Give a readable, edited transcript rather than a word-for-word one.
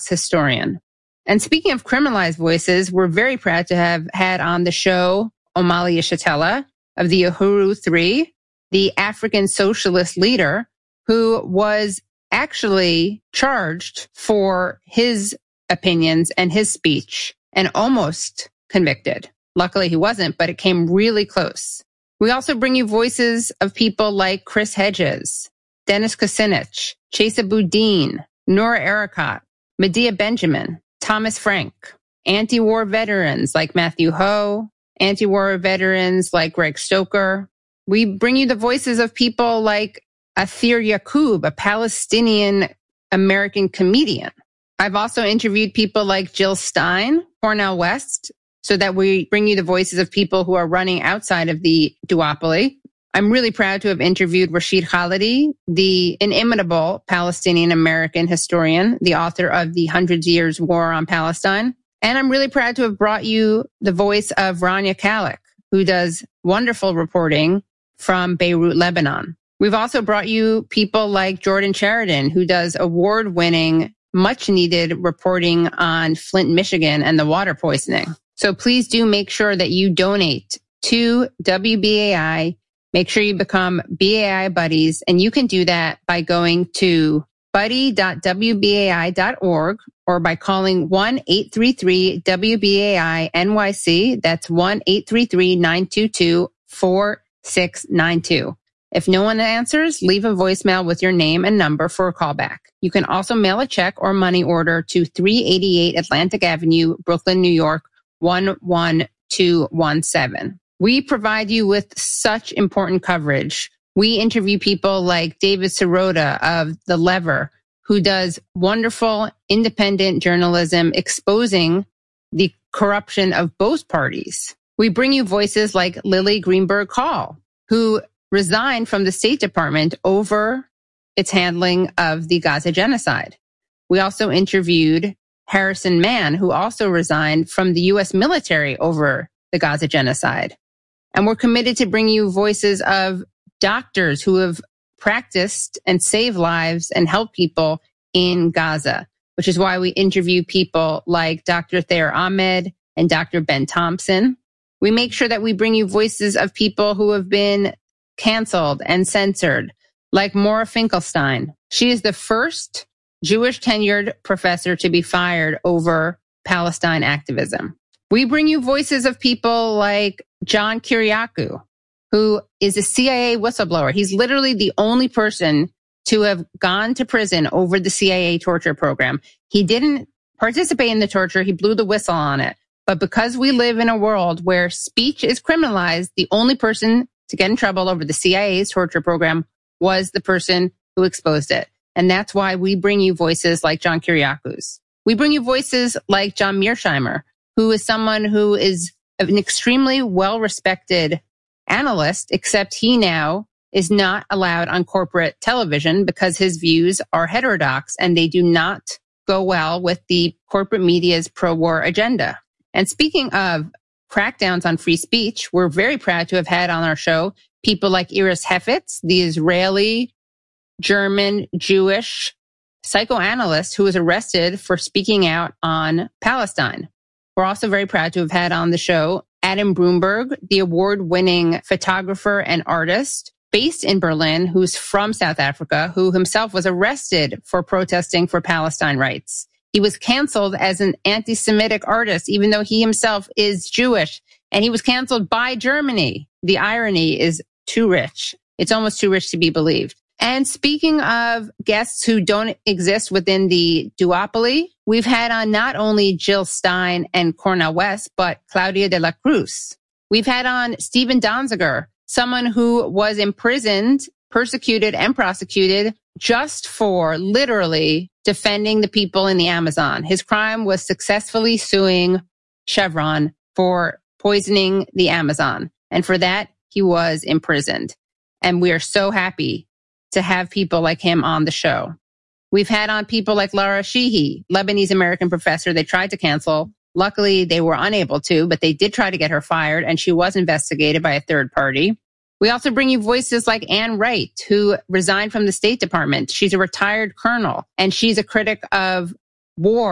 Orthodox historian. And speaking of criminalized voices, we're very proud to have had on the show Omali Yeshitela of the Uhuru Three, the African socialist leader who was actually charged for his opinions and his speech and almost convicted. Luckily, he wasn't, but it came really close. We also bring you voices of people like Chris Hedges, Dennis Kucinich, Chesa Boudin, Nora Ericott, Medea Benjamin, Thomas Frank, anti-war veterans like Matthew Ho, anti-war veterans like Greg Stoker. We bring you the voices of people like Athir Yacoub, a Palestinian American comedian. I've also interviewed people like Jill Stein, Cornel West, so that we bring you the voices of people who are running outside of the duopoly. I'm really proud to have interviewed Rashid Khalidi, the inimitable Palestinian American historian, the author of The 100 Years' War on Palestine. And I'm really proud to have brought you the voice of Rania Khalek, who does wonderful reporting from Beirut, Lebanon. We've also brought you people like Jordan Sheridan, who does award-winning, much-needed reporting on Flint, Michigan, and the water poisoning. So please do make sure that you donate to WBAI. Make sure you become BAI buddies, and you can do that by going to buddy.wbai.org or by calling 1-833-WBAI-NYC. That's 1-833-922-4692. If no one answers, leave a voicemail with your name and number for a callback. You can also mail a check or money order to 388 Atlantic Avenue, Brooklyn, New York, 11217. We provide you with such important coverage. We interview people like David Sirota of The Lever, who does wonderful independent journalism exposing the corruption of both parties. We bring you voices like Lily Greenberg Hall, who resigned from the State Department over its handling of the Gaza genocide. We also interviewed Harrison Mann, who also resigned from the U.S. military over the Gaza genocide. And we're committed to bring you voices of doctors who have practiced and saved lives and helped people in Gaza, which is why we interview people like Dr. Thayer Ahmed and Dr. Ben Thompson. We make sure that we bring you voices of people who have been canceled and censored, like Maura Finkelstein. She is the first Jewish tenured professor to be fired over Palestine activism. We bring you voices of people like John Kiriakou, who is a CIA whistleblower. He's literally the only person to have gone to prison over the CIA torture program. He didn't participate in the torture. He blew the whistle on it. But because we live in a world where speech is criminalized, the only person to get in trouble over the CIA's torture program was the person who exposed it. And that's why we bring you voices like John Kiriakou's. We bring you voices like John Mearsheimer, who is someone who is an extremely well-respected analyst, except he now is not allowed on corporate television because his views are heterodox and they do not go well with the corporate media's pro-war agenda. And speaking of crackdowns on free speech, we're very proud to have had on our show people like Iris Hefetz, the Israeli, German, Jewish psychoanalyst who was arrested for speaking out on Palestine. We're also very proud to have had on the show Adam Broomberg, the award-winning photographer and artist based in Berlin, who's from South Africa, who himself was arrested for protesting for Palestine rights. He was canceled as an anti-Semitic artist, even though he himself is Jewish, and he was canceled by Germany. The irony is too rich. It's almost too rich to be believed. And speaking of guests who don't exist within the duopoly, we've had on not only Jill Stein and Cornel West, but Claudia de la Cruz. We've had on Stephen Donziger, someone who was imprisoned, persecuted, and prosecuted just for literally defending the people in the Amazon. His crime was successfully suing Chevron for poisoning the Amazon. And for that, he was imprisoned. And we are so happy to have people like him on the show. We've had on people like Lara Sheehy, Lebanese American professor they tried to cancel. Luckily, they were unable to, but they did try to get her fired, and she was investigated by a third party. We also bring you voices like Ann Wright, who resigned from the State Department. She's a retired colonel, and she's a critic of war